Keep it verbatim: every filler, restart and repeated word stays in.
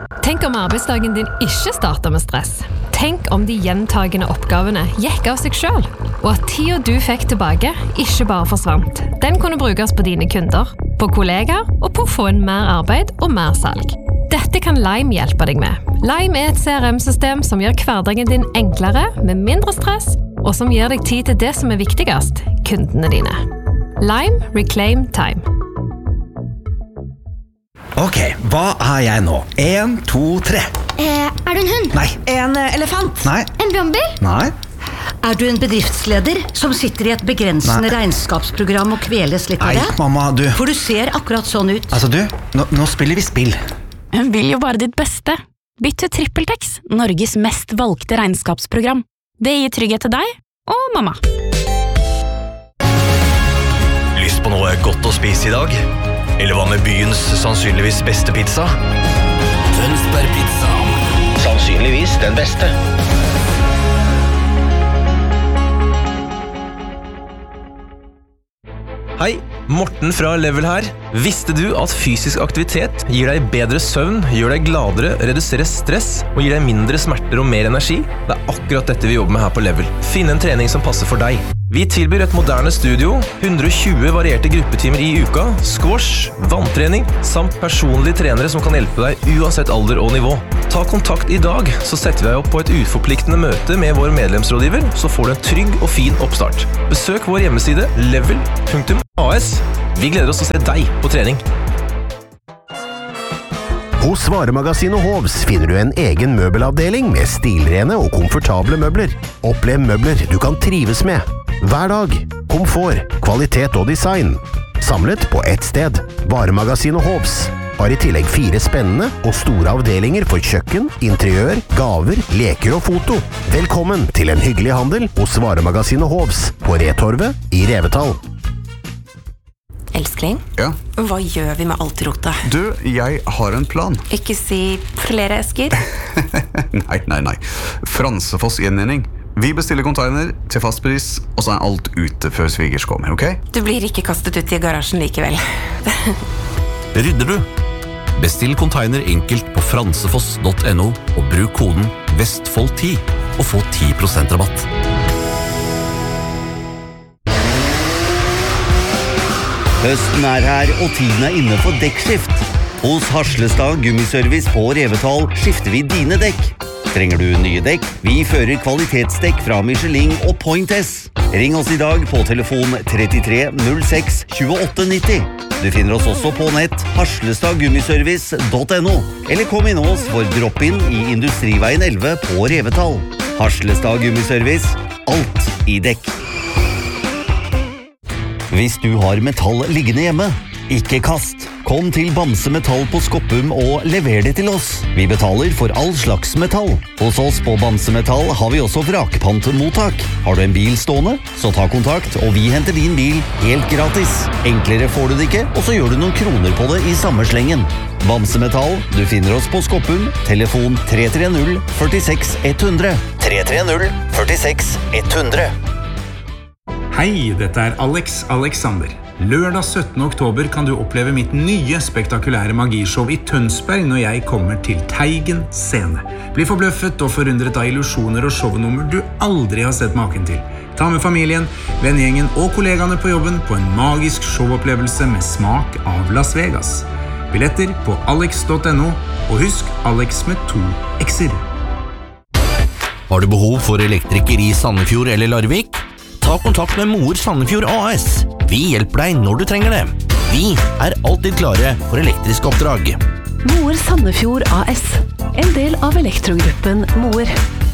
Tenk om arbeidsdagen din ikke starter med stress. Tenk om de gjentagende oppgavene gikk av seg selv, og at tiden du fikk tilbake ikke bare forsvant. Den kunne brukes på dine kunder, på kollegaer og på å få en mer arbeid og mer salg. Dette kan Lime hjelpe deg med. Lime er et C R M-system som gjør hverdagen din enklere, med mindre stress, og som gir deg tid til det som er viktigst, kundene dine. Lime Reclaim Time. Ok, hva er jeg nå? En, to, tre. Eh, er du en hund? Nei. En elefant? Nei. En brannbil? Nei. Er du en bedriftsleder som sitter i et begrensende Nei. regnskapsprogram og kveles litt av Nei, det? mamma, du. For du ser akkurat sånn ut. Altså du, nå, nå spiller vi spill. Hun vil jo bare ditt beste. Bytt til TrippelTex, Norges mest valgte regnskapsprogram. Det gir trygghet til deg og mamma. Lyst på noe godt å spise i dag? Eller hva med byens sannsynligvis beste pizza? Tønsberg pizza. Sannsynligvis den beste. Hei, Morten fra Level her. Visste du at fysisk aktivitet gir deg bedre søvn, gjør deg gladere, reduserer stress og gir deg mindre smerter og mer energi? Det er akkurat dette vi jobber med her på Level. Finn en trening som passer for deg. Vi tilbyr et moderne studio, hundre og tjue varierte gruppetimer i uka, squash, vanntrening, samt personlige trenere som kan hjelpe deg uansett alder og nivå. Ta kontakt i dag, så setter vi deg opp på et uforpliktende møte med vår medlemsrådgiver, så får du en trygg og fin oppstart. Besøk vår hjemmeside level punktum a s. Vi gleder oss til å se deg på trening. Hos Varemagasinet Hovs finner du en egen møbelavdeling med stilrene og komfortable møbler. Opplev møbler du kan trives med. Hver dag. Komfort, kvalitet og design. Samlet på ett sted. Varemagasinet Hovs. Har i tillegg fire spennende og store avdelinger for kjøkken, interiør, gaver, leker og foto. Velkommen til en hyggelig handel hos Varemagasinet Hovs på Retorvet i Revetal. Elskling, ja? Hva gjør vi med alt rotet? Du, jeg har en plan. Ikke si flere esker. nei, nei, nei. Fransefoss gjenvinning. Vi bestiller container til fast pris, og så er alt ute før svigers kommer, ok? Du blir ikke kastet ut i garasjen likevel. Rydder du? Bestill container enkelt på fransefoss punktum no og bruk koden Vestfold ti og få ti prosent rabatt. Høsten er her, og tiden er inne for dekkskift. Hos Haslestad Gummiservice på Revetal skifter vi dine dekk. Trenger du nye dekk? Vi fører kvalitetsdekk fra Michelin og Point S. Ring oss i dag på telefon trettitre null seks tjueåtte nitti. Du finner oss også på nett haslestad gummiservice punktum no, eller kom inn oss for drop-in i Industriveien elleve på Revetal. Haslestad Gummiservice, alt i dekk. Hvis du har metall liggende hjemme, ikke kast. Kom til Bamse Metall på Skoppum og lever det til oss. Vi betaler for all slags metall. Hos oss på Bamse Metall har vi også vrakpantmottak. Har du en bil stående, så ta kontakt, og vi henter din bil helt gratis. Enklere får du det ikke, og så gjør du noen kroner på det i samme slengen. Bamse Metall, du finner oss på Skoppum, telefon tre tre null fire seks ett hundre. tre tre null fire seks ett hundre. Hei, dette er Alex Alexander. Lørdag syttende oktober kan du oppleve mitt nye spektakulære magishow i Tønsberg når jeg kommer til Teigen scene. Bli forbløffet og forundret av illusjoner og shownummer du aldri har sett maken til. Ta med familien, vennegjengen og kollegaene på jobben på en magisk showopplevelse med smak av Las Vegas. Billetter på alex punktum no, og husk Alex med to x-er. Har du behov for elektriker i Sandefjord eller Larvik? Ta kontakt med Moer Sandefjord A S. Vi hjelper deg når du trenger det. Vi er alltid klare for elektriske oppdrag. Moer Sandefjord A S. En del av elektrogruppen Moer.